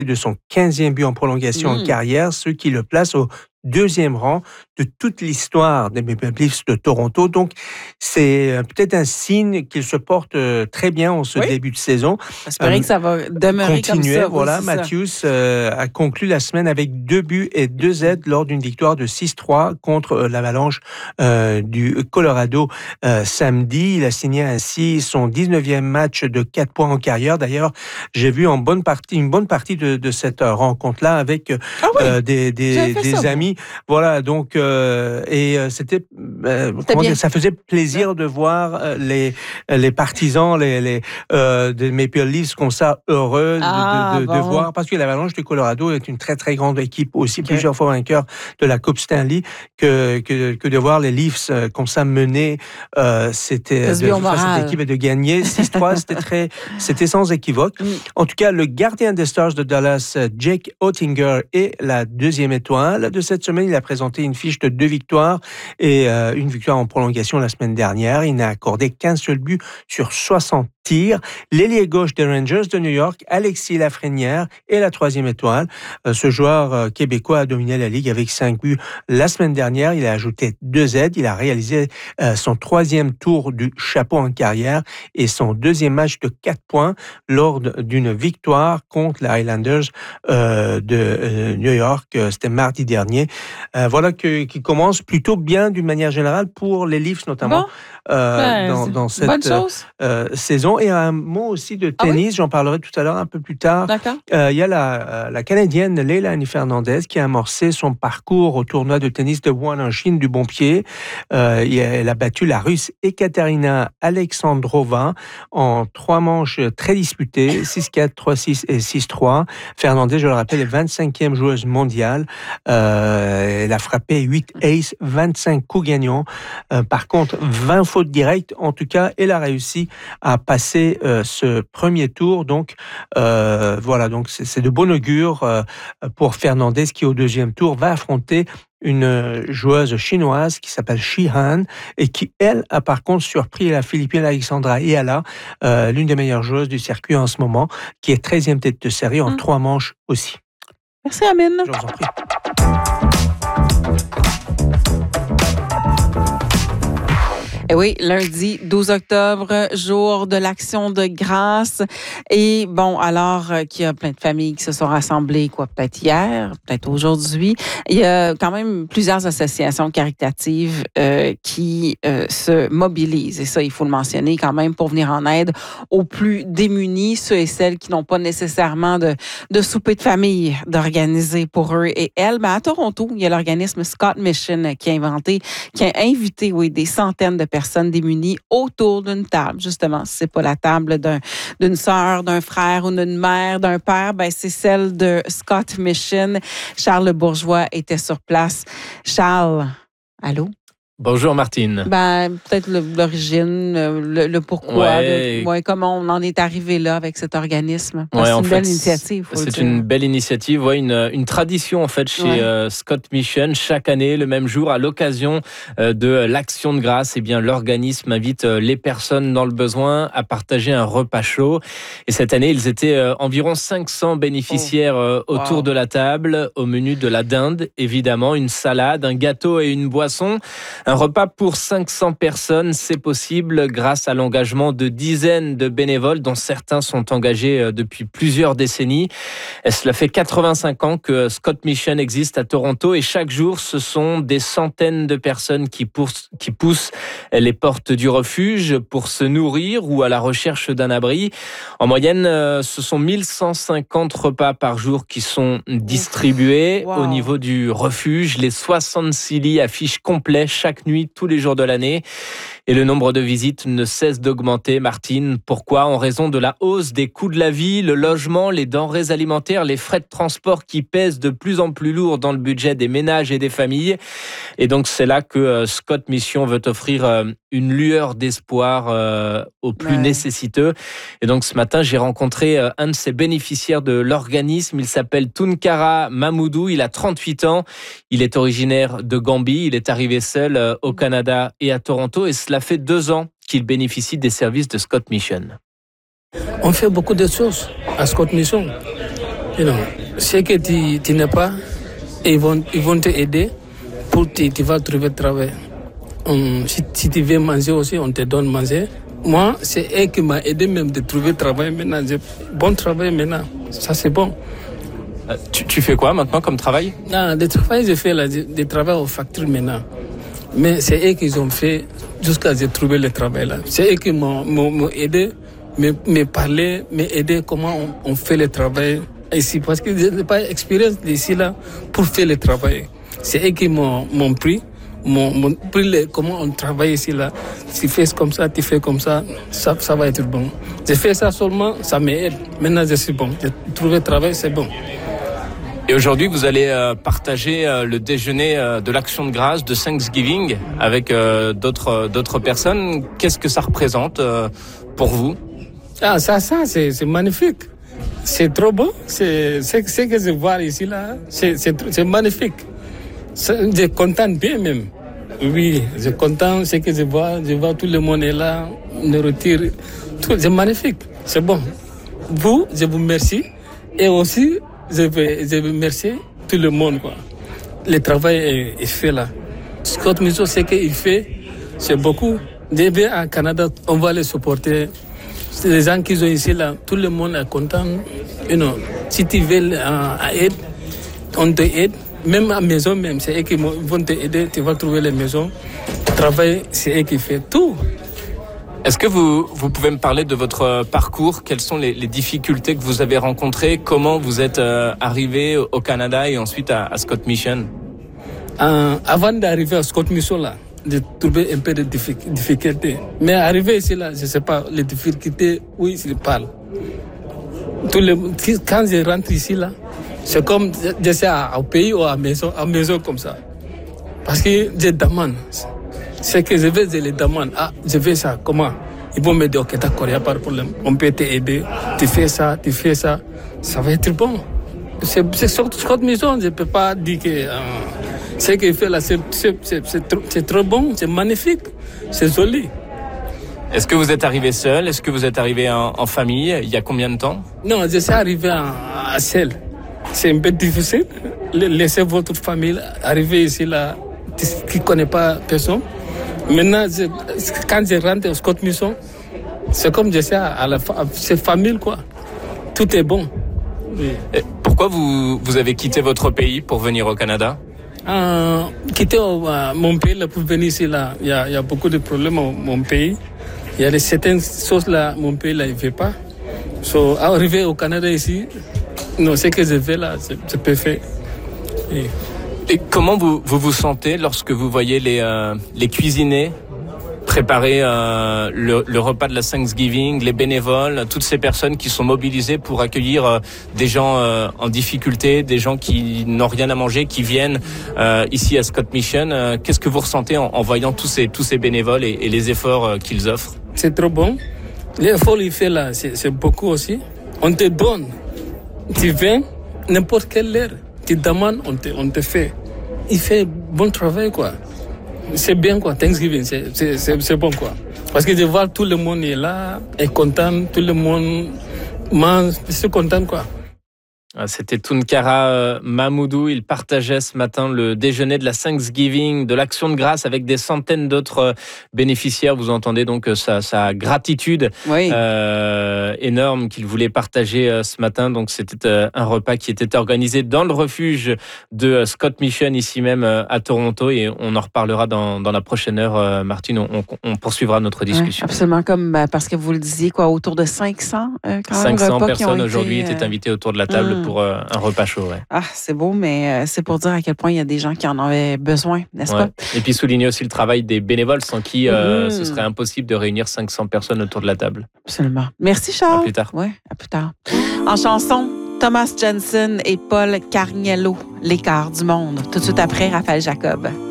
de son 15e but en prolongation en carrière, ce qui le place au deuxième rang de toute l'histoire des Maple Leafs de Toronto. Donc, c'est peut-être un signe qu'il se porte très bien en ce début de saison. J'espère que ça va demeurer comme ça. Voilà, Matthews a conclu la semaine avec 2 buts et 2 aides lors d'une victoire de 6-3 contre l'Avalanche du Colorado samedi. Il a signé ainsi son 19e match de 4 points en carrière. D'ailleurs, j'ai vu une bonne partie de cette rencontre-là avec des amis. Voilà, donc c'était ça faisait plaisir de voir les partisans des Maple Leafs comme ça heureux de voir, parce que l'Avalanche du Colorado est une très très grande équipe, aussi plusieurs fois vainqueur de la Coupe Stanley, que de voir les Leafs comme ça mener c'était de cette équipe et de gagner 6-3, c'était sans équivoque. En tout cas, le gardien des Stars de Dallas, Jake Oettinger, est la deuxième étoile de cette semaine. Il a présenté une fiche de 2 victoires et une victoire en prolongation la semaine dernière. Il n'a accordé qu'un seul but sur 60 tirs. L'ailier gauche des Rangers de New York, Alexis Lafrenière, est la troisième étoile. Ce joueur québécois a dominé la Ligue avec 5 buts la semaine dernière. Il a ajouté 2 aides. Il a réalisé son 3e tour du chapeau en carrière et son 2e match de 4 points lors d'une victoire contre les Highlanders de New York. C'était mardi dernier. Voilà qui commence plutôt bien d'une manière générale pour les Leafs notamment dans cette saison. Et un mot aussi de tennis, j'en parlerai tout à l'heure un peu plus tard. Il y a la Canadienne Leilani Fernandez qui a amorcé son parcours au tournoi de tennis de Wuhan en Chine du bon pied. Elle a battu la Russe Ekaterina Alexandrova en 3 manches très disputées, 6-4, 3-6 et 6-3. Fernandez, je le rappelle, est 25e joueuse mondiale. Elle a frappé 8 aces, 25 coups gagnants. Par contre, 20 fautes directes. En tout cas, elle a réussi à passer ce premier tour. Donc, voilà, donc c'est de bon augure pour Fernandez qui, au 2e tour, va affronter une joueuse chinoise qui s'appelle Shi Han et qui, elle, a par contre surpris la Philippine Alexandra Ayala, l'une des meilleures joueuses du circuit en ce moment, qui est 13e tête de série en 3 manches aussi. Merci, Amine. Je vous en prie. Et oui, lundi 12 octobre, jour de l'Action de grâce. Et bon, alors qu'il y a plein de familles qui se sont rassemblées, peut-être hier, peut-être aujourd'hui. Il y a quand même plusieurs associations caritatives qui se mobilisent. Et ça, il faut le mentionner quand même pour venir en aide aux plus démunis, ceux et celles qui n'ont pas nécessairement de souper de famille d'organiser pour eux et elles. Mais à Toronto, il y a l'organisme Scott Mission qui a invité, des centaines de personnes démunies autour d'une table. Justement, si c'est pas la table d'une sœur, d'un frère ou d'une mère, d'un père, c'est celle de Scott Mission. Charles Bourgeois était sur place. Charles, allô? Bonjour Martine. Peut-être l'origine, le pourquoi, comment on en est arrivé là avec cet organisme. C'est une belle initiative. C'est une belle initiative, une tradition en fait chez Scott Mission. Chaque année, le même jour, à l'occasion de l'Action de grâce, l'organisme invite les personnes dans le besoin à partager un repas chaud. Et cette année, ils étaient environ 500 bénéficiaires autour de la table, au menu de la dinde, évidemment, une salade, un gâteau et une boisson. Un repas pour 500 personnes, c'est possible grâce à l'engagement de dizaines de bénévoles dont certains sont engagés depuis plusieurs décennies. Et cela fait 85 ans que Scott Mission existe à Toronto et chaque jour, ce sont des centaines de personnes qui poussent les portes du refuge pour se nourrir ou à la recherche d'un abri. En moyenne, ce sont 1150 repas par jour qui sont distribués au niveau du refuge. Les 66 lits affichent complets chaque nuit, tous les jours de l'année. Et le nombre de visites ne cesse d'augmenter. Martine, pourquoi ? En raison de la hausse des coûts de la vie, le logement, les denrées alimentaires, les frais de transport qui pèsent de plus en plus lourd dans le budget des ménages et des familles. Et donc, c'est là que Scott Mission veut offrir une lueur d'espoir aux plus nécessiteux. Et donc, ce matin, j'ai rencontré un de ces bénéficiaires de l'organisme. Il s'appelle Tunkara Mamoudou. Il a 38 ans. Il est originaire de Gambie. Il est arrivé seul au Canada et à Toronto. Et cela fait 2 ans qu'il bénéficie des services de Scott Mission. On fait beaucoup de choses à Scott Mission. Ce que tu n'as pas, ils vont te aider pour que tu vas trouver du travail. Si tu veux manger aussi, on te donne manger. Moi, c'est eux qui m'ont aidé même de trouver travail maintenant. J'ai bon travail maintenant. Ça, c'est bon. Tu fais quoi maintenant comme travail? Le travail, j'ai fait des travail aux factures maintenant. Mais c'est eux qui ont fait jusqu'à ce que j'ai trouvé le travail là. C'est eux qui m'ont aidé, me parler, m'aider comment on fait le travail ici. Parce que je n'ai pas d'expérience d'ici là pour faire le travail. C'est eux qui m'ont pris. Comment on travaille ici là. Tu fais comme ça, tu fais comme ça, ça va être bon. J'ai fait ça seulement, ça m'aide. Maintenant je suis bon. J'ai trouvé le travail, c'est bon. Et aujourd'hui, vous allez partager le déjeuner de l'Action de grâce de Thanksgiving avec d'autres personnes. Qu'est-ce que ça représente pour vous? Ça c'est magnifique. C'est trop beau. C'est ce que je vois ici là. C'est magnifique. Je suis content bien même. Oui, je suis content. Ce que je vois tout le monde est là, nourriture, tout, c'est magnifique. C'est bon. Vous, je vous remercie. Et aussi, je veux remercier tout le monde, quoi. Le travail est fait là. Scott Mission, ce qu'il fait, c'est beaucoup. Début à Canada, on va les supporter. Les gens qui sont ici là, tout le monde est content. Si tu veux aide, on te aide. Même à la maison, c'est eux qui vont t'aider, tu vas trouver les maisons. Le travail, c'est eux qui font tout. Est-ce que vous pouvez me parler de votre parcours? Quelles sont les difficultés que vous avez rencontrées? Comment vous êtes arrivé au Canada et ensuite à Scott Mission? Avant d'arriver à Scott Mission, là, j'ai trouvé un peu de difficultés. Mais arrivé ici, là, je ne sais pas, les difficultés, oui, je parle. Quand je rentre ici, là, c'est comme je sais au pays ou à la maison comme ça. Parce que je demande. C'est que je les demande. Je fais ça, comment? Ils vont me dire, ok, d'accord, il n'y a pas de problème. On peut t'aider. Tu fais ça. Ça va être bon. C'est Scott Mission, je ne peux pas dire que ce qu'il fait là, c'est trop bon, c'est magnifique, c'est joli. Est-ce que vous êtes arrivé seul? Est-ce que vous êtes arrivé en famille? Il y a combien de temps? Non, je suis arrivé à seul. C'est un peu difficile. Laissez votre famille arriver ici là, qui ne connaît pas personne. Maintenant, quand je rentre au Scott Mission, c'est comme je sais à cette famille, quoi. Tout est bon. Oui. Et pourquoi vous avez quitté votre pays pour venir au Canada? Quitter mon pays là, pour venir ici, là, il y a beaucoup de problèmes dans mon pays. Il y a certaines choses là, mon pays là, il ne fait pas. Arriver au Canada ici, non, ce que je fais là, c'est parfait. Et comment vous sentez lorsque vous voyez les cuisiniers préparer le repas de la Thanksgiving, les bénévoles, toutes ces personnes qui sont mobilisées pour accueillir des gens en difficulté, des gens qui n'ont rien à manger, qui viennent ici à Scott Mission. Qu'est-ce que vous ressentez en voyant tous ces bénévoles et les efforts qu'ils offrent? C'est trop bon. L'effort qu'il fait là, c'est beaucoup aussi. On te donne. Tu viens, n'importe quelle heure, tu demandes, on te fait. Il fait bon travail, quoi. C'est bien, quoi. Thanksgiving, c'est bon, quoi. Parce que je vois tout le monde est là, est content, tout le monde mange, je suis content, quoi. C'était Tunkara Mamoudou. Il partageait ce matin le déjeuner de la Thanksgiving, de l'Action de grâce avec des centaines d'autres bénéficiaires. Vous entendez donc sa gratitude énorme qu'il voulait partager ce matin. Donc c'était un repas qui était organisé dans le refuge de Scott Mission, ici même à Toronto. Et on en reparlera dans la prochaine heure. Martine, on poursuivra notre discussion. Absolument, parce que vous le disiez, autour de 500 500 personnes aujourd'hui étaient invitées autour de la table pour un repas chaud. Ouais. C'est beau, mais c'est pour dire à quel point il y a des gens qui en avaient besoin, n'est-ce pas? Et puis souligner aussi le travail des bénévoles sans qui ce serait impossible de réunir 500 personnes autour de la table. Absolument. Merci Charles. À plus tard. Oui, à plus tard. En chanson, Thomas Jensen et Paul Carniello, L'écart du monde. Tout de suite après, Raphaël Jacob.